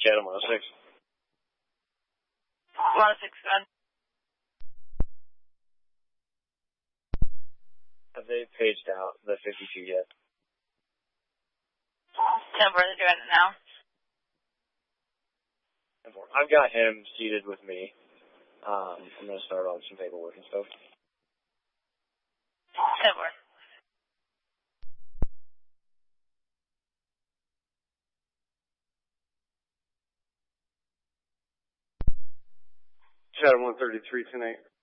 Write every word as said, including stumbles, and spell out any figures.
Chatham one oh six. one oh six, gun. Have they paged out the fifty-two yet? ten four, they're doing it now. I've got him seated with me. Um, I'm going to start on some paperwork and stuff. ten four. Chatham one thirty-three tonight.